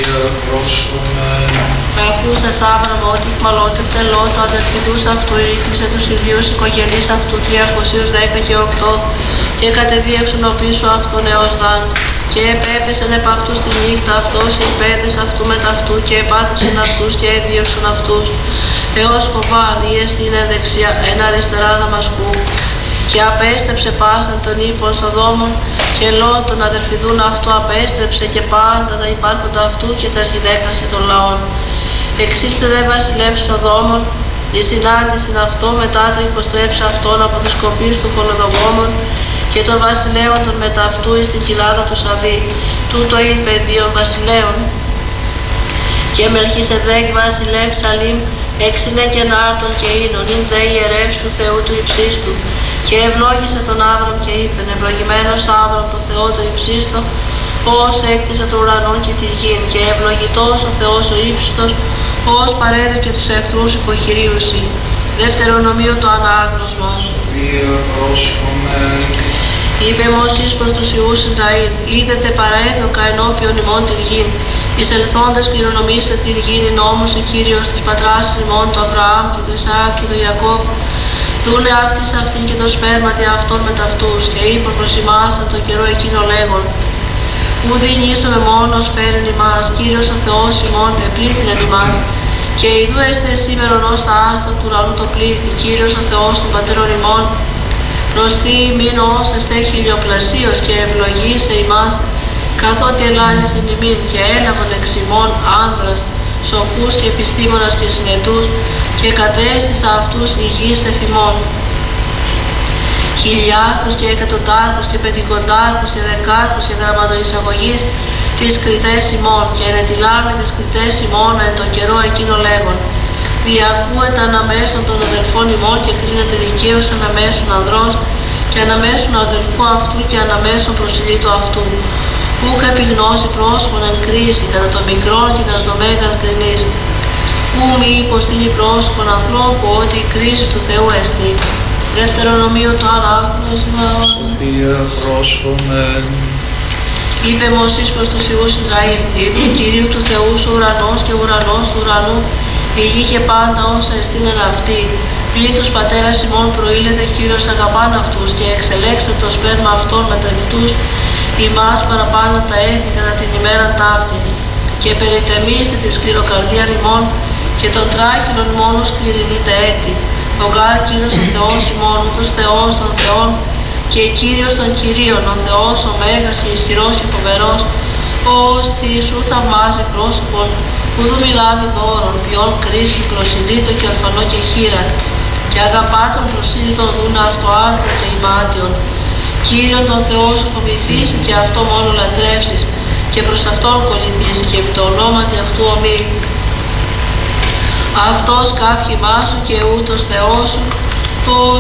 Ακούσας Άβραμ ότι χμαλώτευτε Λώτο αδερφητούς αυτού, ρύθμισε τους ιδίους οικογενείς αυτού 310 και 8 και κατεδίωξαν ο πίσω αυτόν έως Δάν. Και επέπεσαν επ' αυτούς τη νύχτα αυτός οι παιδες αυτού μετ' αυτού και επάτρεψαν αυτούς και έδιωξαν αυτούς έως Χοβάν ή εστίν εν αριστερά Δαμασκού. Και απέστρεψε πάσαν τον ύπων Σοδόμων και Λώτ τον αδερφιδούν αυτού απέστρεψε και πάντα τα υπάρχοντα αυτού και τας γυναίκας και των λαών. Εξήλθε δε βασιλεύς Σοδόμων, η συνάντηση αυτό μετά το υποστρέψει αυτόν από τους σκοπείς του Χολοδομόμων και των βασιλέων των μετα αυτού εις την κοιλάδα του Σαββί, τούτο ειν παιδίων βασιλέων. Και Μελχισεδέκ βασιλεύς Σαλήμ έξινε και νάρτων και ίνων, ειν δε ιερεύς του Θεού του υψίστου. Και ευλόγησε τον Άβραμ και είπεν, ευλογημένος Άβραμ το Θεό το υψίστο, ως έκτισε τον ουρανόν και τη γην, και ευλογητός ο Θεός ο ύψιστος, ως παρέδωκε τους εχθρούς υποχειρίουσι. Δευτερονομείο το ανάγνωσμα. Είπε Μωσής προς τους Υιούς Ισραήλ, είδετε παρέδοκα ενώπιον ημών την γην, εισελθόντες κληρονομήστε την γην, είναι όμως ο Κύριος της πατράς ημών, του Αβραάμ και του Ισαάκ και του Ιακώβ. Δούνε αυτής αυτήν και το σπέρματι αυτών μετ' αυτούς, και είπε προς ημάς εν το καιρό εκείνο λέγον, ου δινήσαμε μόνος φέρεν ημάς, Κύριος ο Θεός ημών επλήθυνεν ημάς, και ιδού έστε σήμερον ως τα άστα του ουρανού το πλήθη, Κύριος ο Θεός των πατέρων ημών, προστεί ημίν ως εστέ χιλιοπλασίως και ευλογήσε ημάς, καθότι ελάλησε ημίν και έλαβον εξ ημών άνδρας, σοφούς και επιστήμονας και συνετούς, και κατέστησα αυτούς υγιείς τεφημών. Χιλιάρχους και εκατοντάρχους και πεντηκοντάρχους και δεκάρχους και γραμματοεισαγωγείς τις κριτές ημών, και ενετιλάμε τις κριτές ημών εν το καιρό εκείνο λέγον. Διακούεται αναμέσων των αδελφών ημών και κρίνεται δικαίως αναμέσων ανδρός και αναμέσων αδελφού αυτού και αναμέσων προσιλήτου αυτού. Ούκ επιγνώσει πρόσωπον εν κρίση κατά το μικρόν και κατά το μέγαν κρινής. Ού μη υποστήλει πρόσωπον ανθρώπου ότι η κρίση του Θεού εστί. Δευτερονομείο το ανάγνωσμα. Είπε Μωσής προς τους Υιούς Ισραήλ, είδου Κυρίου του Θεού σου ουρανός και ουρανός του ουρανού, η γη και πάντα όσα εστίνεν αυτή. Πλην τους πατέρας ημών προήλθε Κύριος αγαπάν αυτούς και εξελέξτε το σπέρμα αυτών μετρευτούς, ημάς παραπάνω τα έθη κατά την ημέρα ταύτη. Και περιτεμίστε τη σκληροκαρδία ημών και των τράχυλων μόνους σκληρινείτε έτη. Ο γάρ Κύριος ο Θεός ημών, ούτως Θεός των Θεών, και Κύριος των Κυρίων, ο Θεός ο Μέγας και ισχυρός και φοβερός, ως τι σου θαυμάζει πρόσωπον, που δου μιλάβει δώρον, ποιόν κρίση, προσιλήτω και ορφανό και χείρα, και αγαπά τον προσήλυτον δούνε αυτοάρτων και ημάτιον. Κύριον τον Θεό σου φοβηθήσει και αυτό μόνο λατρεύσεις, και προς αυτόν κολληθήσει και επί το ονόματι αυτού ομή. Αυτός κάφχημά σου και ούτως Θεός σου,